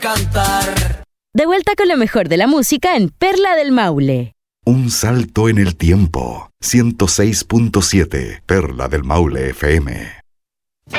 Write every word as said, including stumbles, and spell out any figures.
cantar. De vuelta con lo mejor de la música en Perla del Maule. Un salto en el tiempo. ciento seis punto siete Perla del Maule F M.